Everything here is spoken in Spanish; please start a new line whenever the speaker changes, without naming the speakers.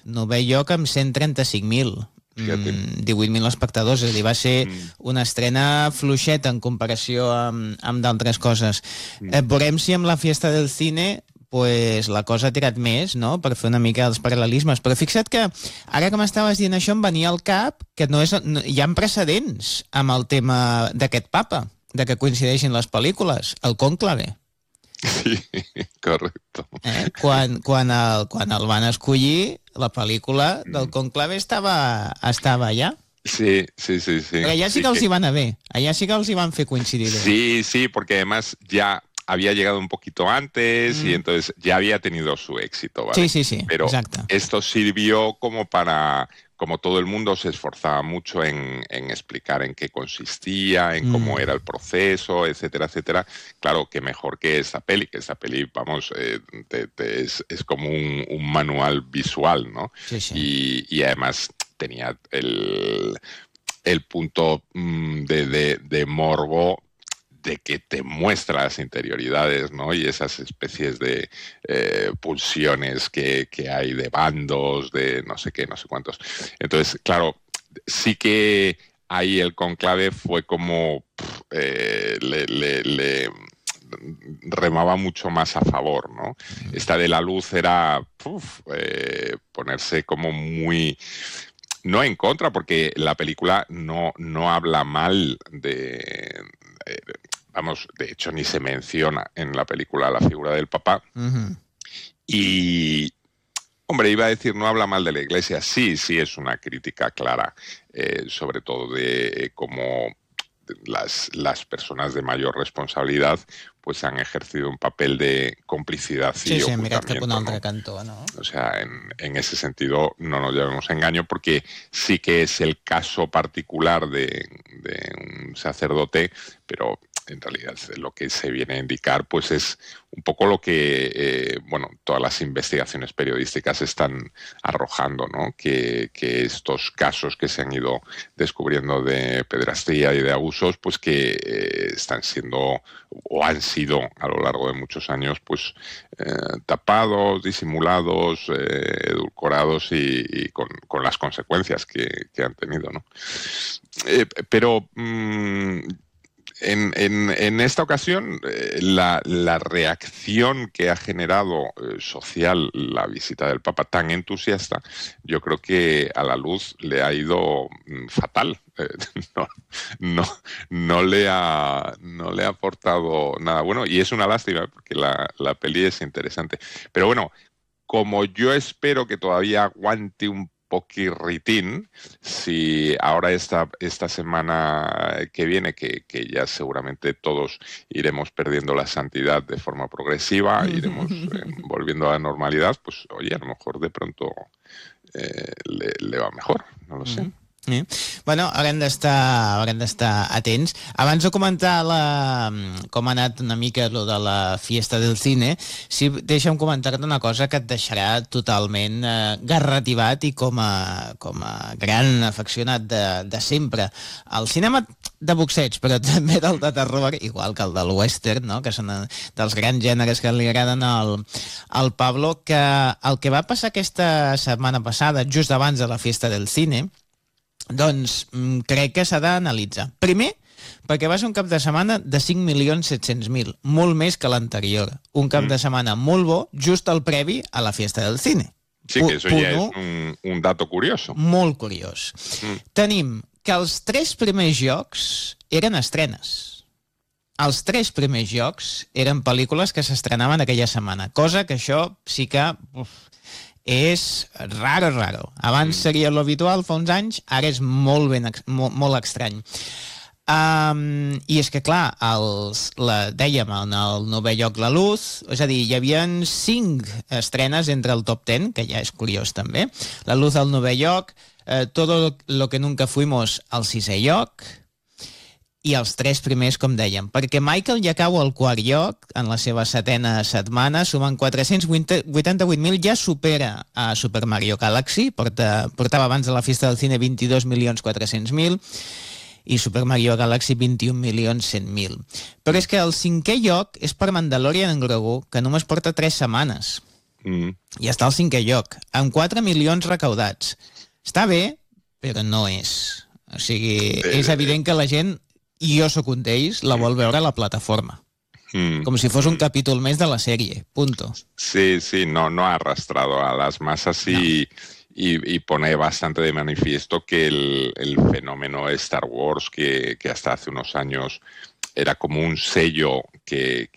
novè lloc amb 135.000. 18.000 espectadors, és a dir, va ser una estrena fluixeta en comparació amb d'altres coses. Veurem si amb la Fiesta del Cine pues, la cosa ha tirat més, no?, per fer una mica els paral·lelismes. Però fixa't que ara que m'estaves dient això em venia al cap que hi ha precedents amb el tema d'aquest papa, de que coincideixin les pel·lícules, el Cònclave.
Sí, correcte.
Quan el van escollir, la pel·lícula del Conclave estava allà.
Sí.
Però allà sí que els hi van anar bé, allà sí que els hi van fer coincidir bé.
Sí, porque además ya había llegado un poquito antes y entonces ya había tenido su éxito, ¿vale?
Sí,
pero
exacto.
Esto sirvió como todo el mundo se esforzaba mucho en explicar en qué consistía, en cómo era el proceso, etcétera, etcétera. Claro, que mejor que esta peli, vamos, es como un manual visual, ¿no?
Sí.
Y además tenía el punto de morbo de que te muestra las interioridades, ¿no? Y esas especies de pulsiones que hay de bandos, de no sé qué, no sé cuántos. Entonces, claro, sí que ahí el Conclave fue como le remaba mucho más a favor, ¿no? Esta de la luz era ponerse como muy... No en contra, porque la película no habla mal de de hecho ni se menciona en la película la figura del Papa. Y, hombre, iba a decir, no habla mal de la Iglesia. Sí, es una crítica clara, sobre todo de cómo las personas de mayor responsabilidad pues han ejercido un papel de complicidad y ocultamiento,
un altre cantó, ¿no?
O sea, en ese sentido no nos llevemos a engaño, porque sí que es el caso particular de un sacerdote, pero en realidad lo que se viene a indicar pues es un poco lo que todas las investigaciones periodísticas están arrojando, ¿no? Que estos casos que se han ido descubriendo de pederastía y de abusos, pues que están siendo o han sido a lo largo de muchos años pues tapados, disimulados, edulcorados y con las consecuencias que han tenido, ¿no? Pero en esta ocasión la reacción que ha generado social la visita del Papa tan entusiasta, yo creo que a la luz le ha ido fatal. No le ha aportado nada bueno, y es una lástima porque la peli es interesante. Pero bueno, como yo espero que todavía aguante un poquirritín, si ahora esta semana que viene, que ya seguramente todos iremos perdiendo la santidad de forma progresiva, iremos volviendo a la normalidad, pues oye, a lo mejor de pronto le va mejor, no lo sé.
Bueno, haurem d'estar atents. Abans de comentar com ha anat una mica lo de la Fiesta del Cine, sí, deixa'm comentar-te una cosa que et deixarà totalment garrativat i com a gran afeccionat de sempre. El cinema de boxeig, però també del de terror, igual que el del western, no?, que són dels grans gèneres que li agraden al Pablo, que el que va passar aquesta setmana passada, just abans de la Fiesta del Cine, doncs crec que s'ha d'analitzar. Primer, perquè va ser un cap de setmana de 5.700.000, molt més que l'anterior. Un cap de setmana molt bo, just al previ a la Fiesta del Cine.
Sí, que eso ya es un dato curioso.
Molt curiós. Tenim que els 3 primers jocs eren estrenes. Els 3 primers jocs eren pel·lícules que s'estrenaven aquella setmana, cosa que això sí que... és raro. Abans seria l'habitual fa uns anys, ara és molt estrany. I és que, clar, dèiem, en el 9è lloc La Luz, és a dir, hi havia 5 estrenes entre el top 10, que ja és curiós també. La Luz al 9è lloc, Todo lo que nunca fuimos al 6è lloc, i els 3 primers, com dèiem, perquè Michael ja cau al 4è lloc en la seva 7a setmana, sumant 488.000, ja supera a Super Mario Galaxy, portava abans de la Fiesta del Cine 22.400.000, i Super Mario Galaxy 21.100.000. Però és que el 5è lloc és per Mandalorian en Grogu, que només porta 3 setmanes. I està al 5è lloc, amb 4 milions recaudats. Està bé, però no és. O sigui, és evident que la gent, i jo sóc un d'ells, la vol veure a la plataforma. Como si fuese un capítulo més de la serie, punto.
Sí, no ha arrastrado a las masas y pone bastante de manifiesto que el fenómeno de Star Wars, que hasta hace unos años era como un sello que